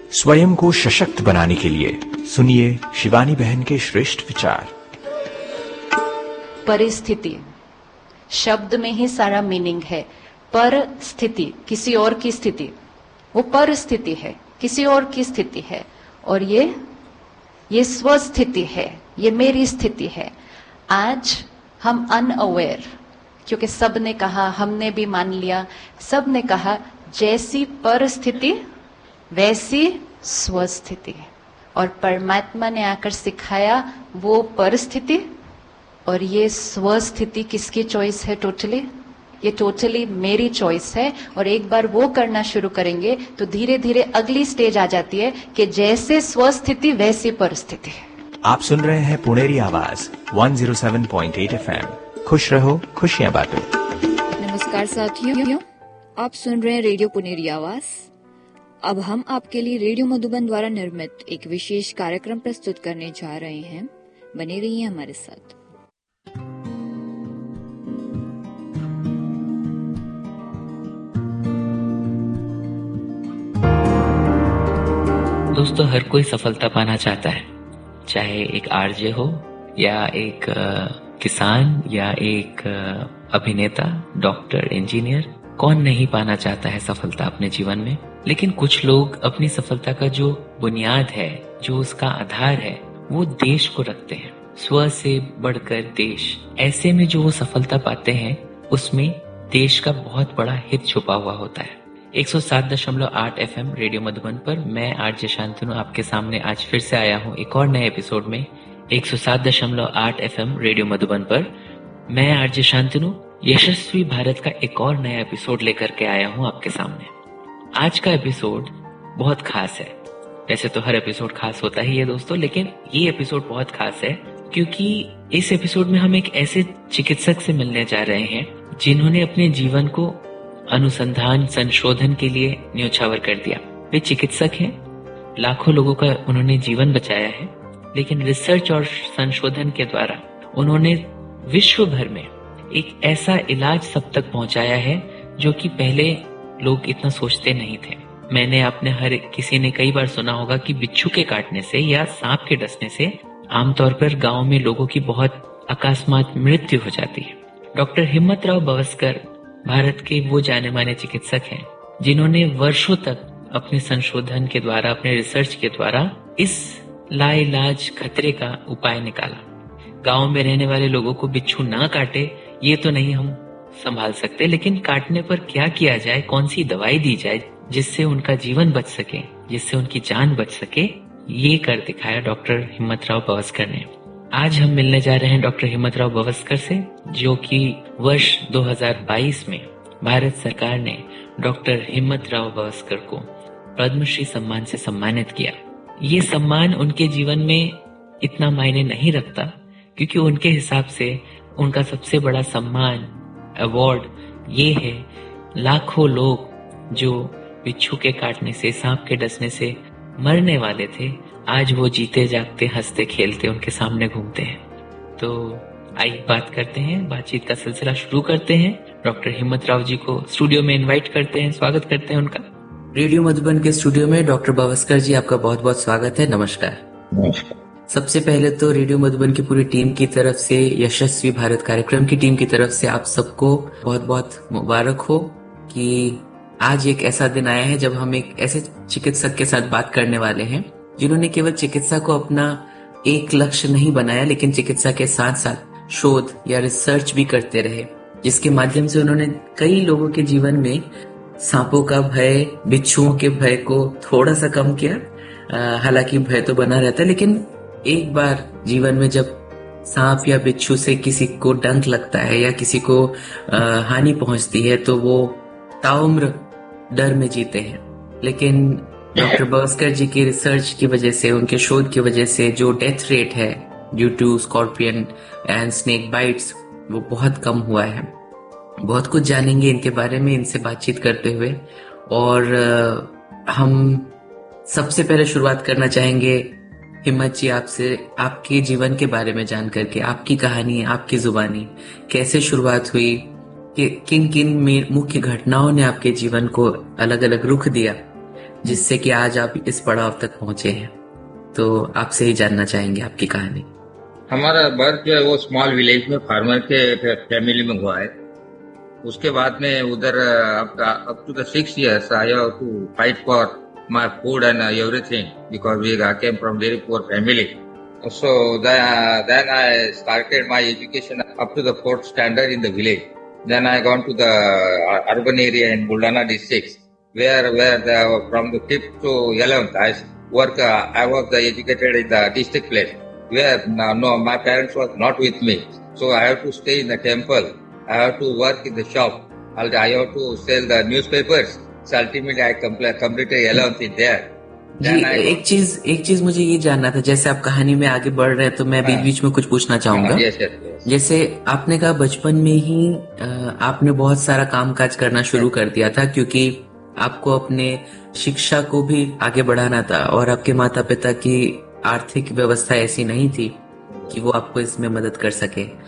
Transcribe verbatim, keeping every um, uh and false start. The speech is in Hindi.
स्वयं को सशक्त बनाने के लिए सुनिए शिवानी बहन के श्रेष्ठ विचार। परिस्थिति शब्द में ही सारा मीनिंग है। परिस्थिति किसी और की स्थिति, वो परिस्थिति है, किसी और की स्थिति है। और ये ये स्वस्थिति है, ये मेरी स्थिति है। आज हम अनअवेयर, क्योंकि सब ने कहा, हमने भी मान लिया, सब ने कहा जैसी परिस्थिति वैसी स्वस्थिति। और परमात्मा ने आकर सिखाया वो परिस्थिति और ये स्वस्थिति किसकी चॉइस है? टोटली ये टोटली मेरी चॉइस है। और एक बार वो करना शुरू करेंगे तो धीरे धीरे अगली स्टेज आ जाती है कि जैसे स्वस्थिति वैसी परिस्थिति। आप सुन रहे हैं पुणेरी आवाज एक सौ सात पॉइंट आठ एफएम। खुश रहो, खुशियां बांटो। नमस्कार साथियों, आप सुन रहे हैं रेडियो पुणेरी आवाज। अब हम आपके लिए रेडियो मधुबन द्वारा निर्मित एक विशेष कार्यक्रम प्रस्तुत करने जा रहे हैं। बने रहिए हमारे साथ। दोस्तों, हर कोई सफलता पाना चाहता है, चाहे एक आरजे हो या एक आ, किसान या एक आ, अभिनेता, डॉक्टर, इंजीनियर। कौन नहीं पाना चाहता है सफलता अपने जीवन में। लेकिन कुछ लोग अपनी सफलता का जो बुनियाद है, जो उसका आधार है, वो देश को रखते हैं। स्व से बढ़कर देश। ऐसे में जो वो सफलता पाते हैं उसमें देश का बहुत बड़ा हित छुपा हुआ होता है। एक सौ सात दशमलव आठ एफएम रेडियो मधुबन पर मैं आरजे शांतनु आपके सामने आज फिर से आया हूँ एक और नए एपिसोड में। एक सौ सात दशमलव आठ एफएम रेडियो मधुबन पर मैं आरजे शांतनु यशस्वी भारत का एक और नया एपिसोड लेकर के आया हूँ आपके सामने। आज का एपिसोड बहुत खास है। वैसे तो हर एपिसोड खास होता ही है दोस्तों, लेकिन ये एपिसोड बहुत खास है क्योंकि इस एपिसोड में हम एक ऐसे चिकित्सक से मिलने जा रहे हैं जिन्होंने अपने जीवन को अनुसंधान संशोधन के लिए न्योछावर कर दिया। वे चिकित्सक हैं, लाखों लोगों का उन्होंने जीवन बचाया है, लेकिन रिसर्च और संशोधन के द्वारा उन्होंने विश्व भर में एक ऐसा इलाज सब तक पहुंचाया है जो कि पहले लोग इतना सोचते नहीं थे। मैंने आपने हर किसी ने कई बार सुना होगा कि बिच्छू के काटने से या सांप के डसने से आमतौर पर गांव में लोगों की बहुत अकस्मात मृत्यु हो जाती है। डॉक्टर हिम्मतराव बवस्कर भारत के वो जाने माने चिकित्सक हैं जिन्होंने वर्षों तक अपने संशोधन के द्वारा, अपने रिसर्च के द्वारा इस लाइलाज खतरे का उपाय निकाला। गांव में रहने वाले लोगों को बिच्छू ना काटे ये तो नहीं हम संभाल सकते, लेकिन काटने पर क्या किया जाए, कौन सी दवाई दी जाए जिससे उनका जीवन बच सके, जिससे उनकी जान बच सके, ये कर दिखाया डॉक्टर हिम्मतराव बवस्कर ने। आज हम मिलने जा रहे हैं डॉक्टर हिम्मतराव बवस्कर से, जो कि वर्ष दो हज़ार बाईस में भारत सरकार ने डॉक्टर हिम्मतराव बवस्कर को पद्मश्री सम्मान से सम्मानित किया। ये सम्मान उनके जीवन में इतना मायने नहीं रखता क्योंकि उनके हिसाब से उनका सबसे बड़ा सम्मान, अवार्ड ये है लाखों लोग जो बिच्छू के काटने से, सांप के डसने से मरने वाले थे, आज वो जीते जागते हंसते खेलते उनके सामने घूमते हैं। तो आइए बात करते हैं, बातचीत का सिलसिला शुरू करते हैं। डॉक्टर हिम्मतराव जी को स्टूडियो में इनवाइट करते हैं, स्वागत करते हैं उनका। रेडियो मधुबन के स्टूडियो में डॉक्टर बवस्कर जी, आपका बहुत बहुत स्वागत है। नमस्कार। नमस्कार। सबसे पहले तो रेडियो मधुबन की पूरी टीम की तरफ से, यशस्वी भारत कार्यक्रम की टीम की तरफ से आप सबको बहुत बहुत मुबारक हो कि आज एक ऐसा दिन आया है जब हम एक ऐसे चिकित्सक के साथ बात करने वाले हैं जिन्होंने केवल चिकित्सा को अपना एक लक्ष्य नहीं बनाया, लेकिन चिकित्सा के साथ साथ शोध या रिसर्च भी करते रहे, जिसके माध्यम से उन्होंने कई लोगों के जीवन में सांपों का भय, बिच्छुओं के भय को थोड़ा सा कम किया। हालांकि भय तो बना रहता है, लेकिन एक बार जीवन में जब सांप या बिच्छू से किसी को डंक लगता है या किसी को हानि पहुंचती है तो वो ताउम्र डर में जीते हैं। लेकिन डॉक्टर बवस्कर जी की रिसर्च की वजह से, उनके शोध की वजह से जो डेथ रेट है due to scorpion and snake bites, वो बहुत कम हुआ है। बहुत कुछ जानेंगे इनके बारे में इनसे बातचीत करते हुए। और हम सबसे पहले शुरुआत करना चाहेंगे हिम्मत जी आपसे, आपके जीवन के बारे में जान करके, आपकी कहानी, आपकी जुबानी कैसे शुरुआत हुई, कि किन किन मुख्य घटनाओं ने आपके जीवन को अलग अलग रुख दिया, जिससे कि आज आप इस पड़ाव तक पहुंचे हैं। तो आपसे ही जानना चाहेंगे आपकी कहानी। हमारा बर्थ जो है वो स्मॉल विलेज में फार्मर के फैमिली में हुआ है। उसके बाद में उधर up to the six years I have to fight for my food and everything because we came from very poor family. So then, then I started my education up to the fourth standard in the village. Then I gone to the urban area in Buldana district, where where the, from the fifth to eleventh I work. Uh, I was educated in the district place, where no, no my parents was not with me, so I have to stay in the temple. I have to work in the shop. I have to sell the newspapers. So ultimately I completed eleventh in there. जी, एक चीज एक चीज मुझे ये जानना था, जैसे आप कहानी में आगे बढ़ रहे हैं तो मैं बीच बीच में कुछ पूछना चाहूंगा। yes, yes, yes. जैसे आपने कहा बचपन में ही आपने बहुत सारा कामकाज करना शुरू कर दिया था, क्योंकि आपको अपने शिक्षा को भी आगे बढ़ाना था और आपके माता पिता की आर्थिक व्यवस्था ऐसी नहीं थी कि वो आपको इसमें मदद कर सके।